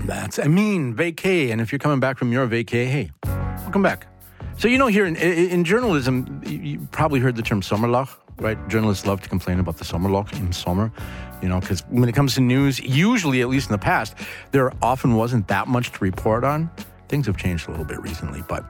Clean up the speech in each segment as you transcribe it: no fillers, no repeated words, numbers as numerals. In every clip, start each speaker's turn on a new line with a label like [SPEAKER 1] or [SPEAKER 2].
[SPEAKER 1] That's Amin, vacay. And if you're coming back from your vacay, hey, welcome back. So, here in journalism, you probably heard the term Sommerloch, right? Journalists love to complain about the Sommerloch in summer, because when it comes to news, usually, at least in the past, there often wasn't that much to report on. Things have changed a little bit recently, but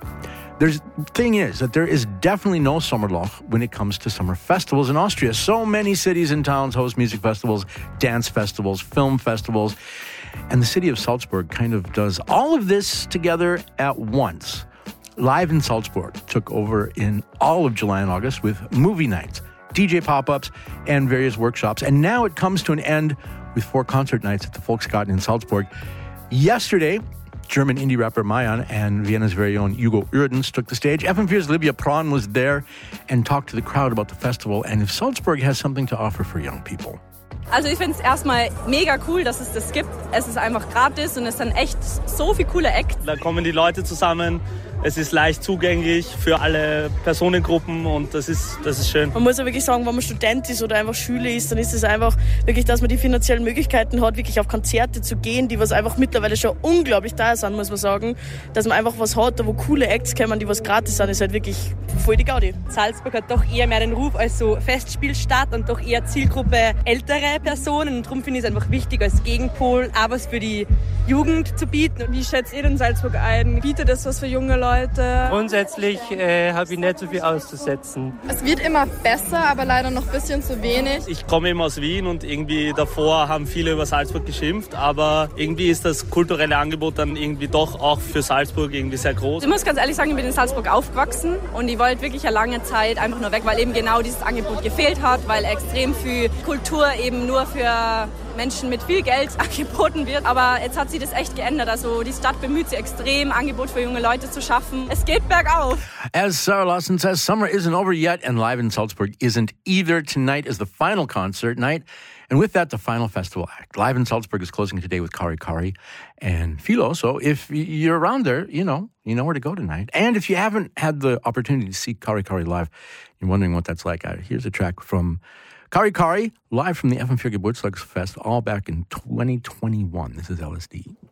[SPEAKER 1] thing is that there is definitely no Sommerloch when it comes to summer festivals in Austria. So many cities and towns host music festivals, dance festivals, film festivals, and the city of Salzburg kind of does all of this together at once. Live in Salzburg took over in all of July and August with movie nights, DJ pop-ups, and various workshops. And now it comes to an end with 4 concert nights at the Volksgarten in Salzburg. Yesterday, German indie rapper Mayan and Vienna's very own Hugo Urdens took the stage. FM4's Livia Prawn was there and talked to the crowd about the festival and if Salzburg has something to offer for young people.
[SPEAKER 2] Also ich finde es erstmal mega cool, dass es das gibt. Es ist einfach gratis und es sind echt so viele coole Acts.
[SPEAKER 3] Da kommen die Leute zusammen. Es ist leicht zugänglich für alle Personengruppen und das ist schön.
[SPEAKER 4] Man muss ja wirklich sagen, wenn man Student ist oder einfach Schüler ist, dann ist es einfach wirklich, dass man die finanziellen Möglichkeiten hat, wirklich auf Konzerte zu gehen, die was einfach mittlerweile schon unglaublich teuer sind, muss man sagen. Dass man einfach was hat, wo coole Acts kommen, die was gratis sind, ist halt wirklich voll die Gaudi.
[SPEAKER 2] Salzburg hat doch eher mehr den Ruf als so Festspielstadt und doch eher Zielgruppe ältere Personen. Und darum finde ich es einfach wichtig, als Gegenpol auch was für die Jugend zu bieten.
[SPEAKER 5] Wie schätzt ihr denn Salzburg ein? Bietet das was für junge Leute?
[SPEAKER 6] Grundsätzlich habe ich nicht so viel auszusetzen.
[SPEAKER 5] Es wird immer besser, aber leider noch ein bisschen zu wenig.
[SPEAKER 3] Ich komme eben aus Wien und irgendwie davor haben viele über Salzburg geschimpft, aber irgendwie ist das kulturelle Angebot dann irgendwie doch auch für Salzburg irgendwie sehr groß.
[SPEAKER 2] Ich muss ganz ehrlich sagen, ich bin in Salzburg aufgewachsen und ich wollte wirklich eine lange Zeit einfach nur weg, weil eben genau dieses Angebot gefehlt hat, weil extrem viel Kultur eben nur für Menschen mit viel Geld angeboten wird. Aber jetzt hat sich das echt geändert. Also die Stadt bemüht sich extrem, Angebot für junge Leute zu schaffen. Es geht bergauf.
[SPEAKER 1] As Sarah Lawson says, summer isn't over yet, and Live in Salzburg isn't either. Tonight is the final concert night, and with that, the final festival act. Live in Salzburg is closing today with Kari Kari and Philo. So if you're around there, you know where to go tonight. And if you haven't had the opportunity to see Kari Kari live, you're wondering what that's like. Here's a track from Kari Kari, live from the FM4 Geburtstagsfest, all back in 2021. This is LSD.